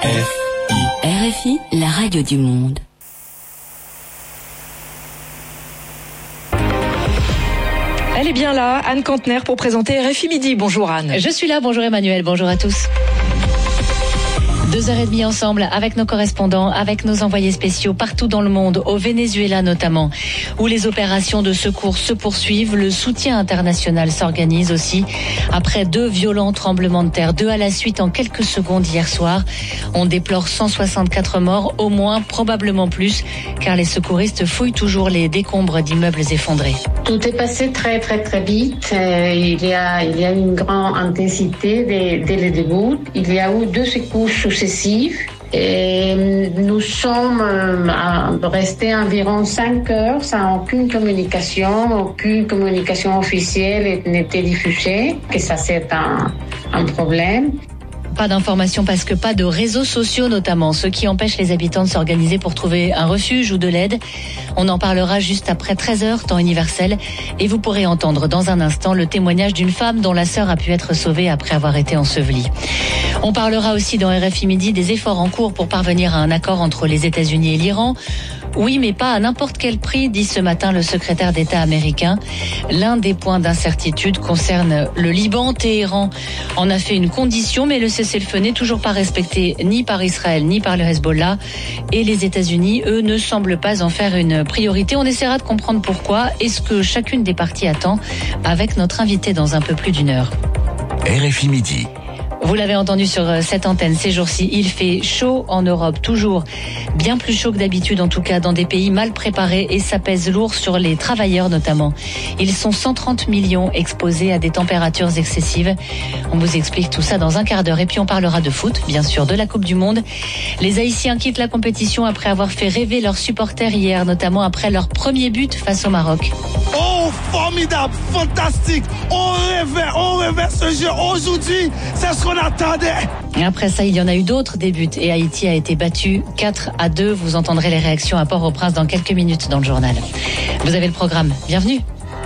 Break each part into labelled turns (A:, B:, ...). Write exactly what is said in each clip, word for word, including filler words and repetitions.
A: R F I, la radio du monde.
B: Elle est bien là, Anne Kantner, pour présenter R F I Midi. Bonjour Anne.
C: Je suis là, bonjour Emmanuel, bonjour à tous. Deux heures et demie ensemble avec nos correspondants, avec nos envoyés spéciaux partout dans le monde, au Venezuela notamment, où les opérations de secours se poursuivent. Le soutien international s'organise aussi après deux violents tremblements de terre, deux à la suite en quelques secondes hier soir. On déplore cent soixante-quatre morts, au moins, probablement plus, car les secouristes fouillent toujours les décombres d'immeubles effondrés.
D: Tout est passé très très très vite. Il y a, il y a une grande intensité dès, dès le début. Il y a eu deux secours successifs. Et nous sommes restés environ cinq heures sans aucune communication, aucune communication officielle n'était diffusée, que ça c'est un, un problème.
C: Pas d'informations parce que pas de réseaux sociaux notamment, ce qui empêche les habitants de s'organiser pour trouver un refuge ou de l'aide. On en parlera juste après treize heures, temps universel, et vous pourrez entendre dans un instant le témoignage d'une femme dont la sœur a pu être sauvée après avoir été ensevelie. On parlera aussi dans R F I Midi des efforts en cours pour parvenir à un accord entre les États-Unis et l'Iran. Oui, mais pas à n'importe quel prix, dit ce matin le secrétaire d'État américain. L'un des points d'incertitude concerne le Liban. Téhéran en a fait une condition, mais le cessez-le-feu n'est toujours pas respecté ni par Israël ni par le Hezbollah. Et les États-Unis, eux, ne semblent pas en faire une priorité. On essaiera de comprendre pourquoi et ce que chacune des parties attend avec notre invité dans un peu plus d'une heure.
E: R F I Midi.
C: Vous l'avez entendu sur cette antenne, ces jours-ci, il fait chaud en Europe, toujours bien plus chaud que d'habitude, en tout cas dans des pays mal préparés, et ça pèse lourd sur les travailleurs notamment. Ils sont cent trente millions exposés à des températures excessives. On vous explique tout ça dans un quart d'heure, et puis on parlera de foot, bien sûr, de la Coupe du Monde. Les Haïtiens quittent la compétition après avoir fait rêver leurs supporters hier, notamment après leur premier but face au Maroc.
F: Oh, formidable, fantastique, on rêvait, on rêvait ce jeu aujourd'hui, c'est ce qu'on attendait.
C: Et après ça, il y en a eu d'autres des buts et Haïti a été battu quatre à deux. Vous entendrez les réactions à Port-au-Prince dans quelques minutes dans le journal. Vous avez le programme, bienvenue.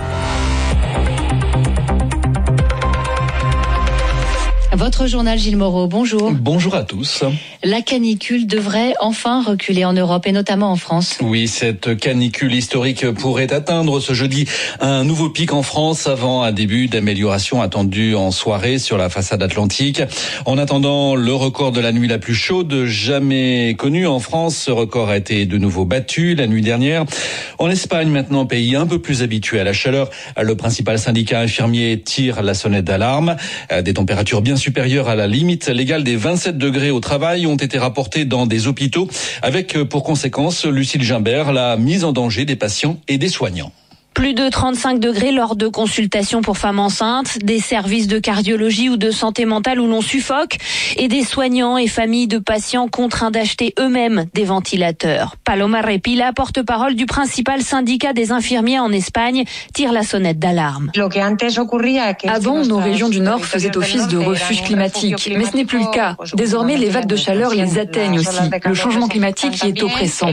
C: Votre journal, Gilles Moreau, bonjour.
G: Bonjour à tous.
C: La canicule devrait enfin reculer en Europe et notamment en France.
G: Oui, cette canicule historique pourrait atteindre ce jeudi un nouveau pic en France avant un début d'amélioration attendu en soirée sur la façade atlantique. En attendant, le record de la nuit la plus chaude jamais connue en France, ce record a été de nouveau battu la nuit dernière. En Espagne, maintenant, pays un peu plus habitué à la chaleur, le principal syndicat infirmier tire la sonnette d'alarme. Des températures bien supérieures à la limite légale des vingt-sept degrés au travail ont été rapportées dans des hôpitaux avec pour conséquence, Lucille Gimbert, la mise en danger des patients et des soignants.
H: Plus de trente-cinq degrés lors de consultations pour femmes enceintes, des services de cardiologie ou de santé mentale où l'on suffoque, et des soignants et familles de patients contraints d'acheter eux-mêmes des ventilateurs. Paloma Repila, porte-parole du principal syndicat des infirmiers en Espagne, tire la sonnette d'alarme.
I: Avant, nos régions du Nord faisaient office de refuge climatique, mais ce n'est plus le cas. Désormais, les vagues de chaleur les atteignent aussi. Le changement climatique y est oppressant.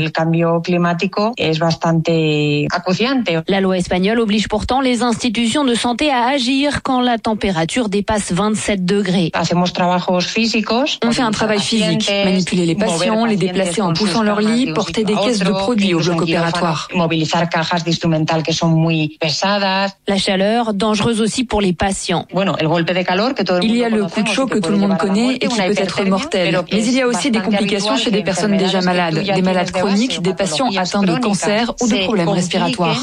H: La loi espagnole oblige pourtant les institutions de santé à agir quand la température dépasse vingt-sept degrés.
I: On fait un travail physique, manipuler les patients, les déplacer en poussant leur lit, porter des caisses de produits au bloc opératoire.
H: La chaleur, dangereuse aussi pour les patients.
I: Il y a le coup de chaud que tout le monde connaît et qui peut être mortel. Mais il y a aussi des complications chez des personnes déjà malades, des malades chroniques, des patients atteints de cancer ou de problèmes respiratoires.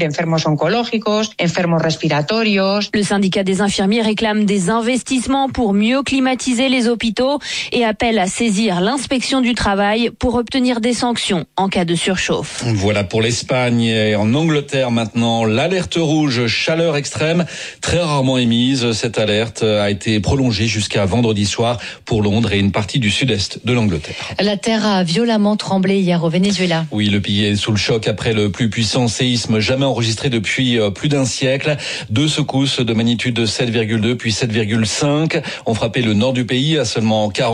H: Le syndicat des infirmiers réclame des investissements pour mieux climatiser les hôpitaux et appelle à saisir l'inspection du travail pour obtenir des sanctions en cas de surchauffe.
G: Voilà pour l'Espagne. Et en Angleterre maintenant, l'alerte rouge chaleur extrême, très rarement émise. Cette alerte a été prolongée jusqu'à vendredi soir pour Londres et une partie du sud-est de l'Angleterre.
C: La terre a violemment tremblé hier au Venezuela.
G: Oui, le pays est sous le choc après le plus puissant séisme jamais enregistré depuis plus d'un siècle. Deux secousses de magnitude sept virgule deux puis sept virgule cinq ont frappé le nord du pays à seulement quarante